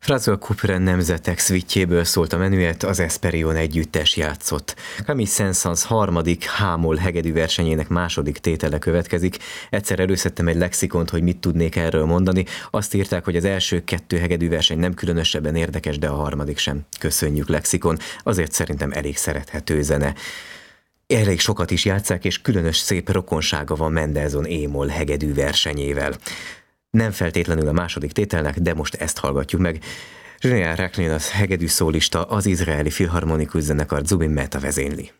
Frazuel Couperin nemzetek szvittjéből szólt a menüet, az Esperion együttes játszott. Camille Saint-Saëns harmadik H-moll hegedű versenyének második tétele következik. Egyszer előszedtem egy lexikont, hogy mit tudnék erről mondani. Azt írták, hogy az első 2 hegedű verseny nem különösebben érdekes, de a harmadik sem. Köszönjük, lexikon, azért szerintem elég szerethető zene. Elég sokat is játsszák, és különös szép rokonsága van Mendelssohn E-moll hegedű versenyével. Nem feltétlenül a második tételnek, de most ezt hallgatjuk meg. Julien Jacquelin, az hegedű szólista, az izraeli filharmonikus zenekar Zubin Mehta vezényli.